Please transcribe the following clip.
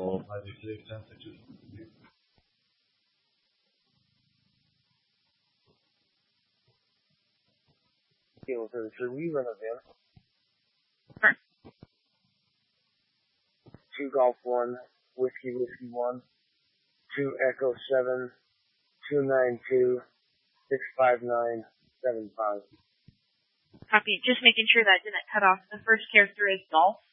Kilo 33, we run a van. Sure. 2 Golf 1, Whiskey 1, 2 Echo 7, 292, 65975. Copy. Just making sure that didn't cut off. The first character is Golf.